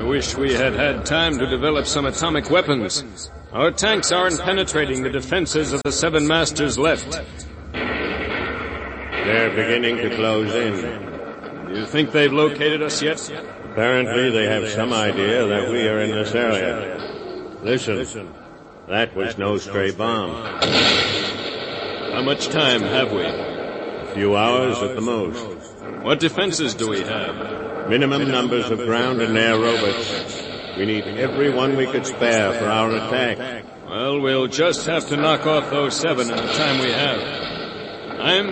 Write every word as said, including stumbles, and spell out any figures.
wish we had had time to develop some atomic weapons. Our tanks aren't penetrating the defenses of the Seven Masters left. They're beginning to close in. Do you think they've located us yet? Apparently they have some idea that we are in this area. Listen, that was no stray bomb. How much time have we? A few hours at the most. What defenses do we have? Minimum numbers of ground and air robots. We need every one we could spare for our attack. Well, we'll just have to knock off those seven in the time we have. I'm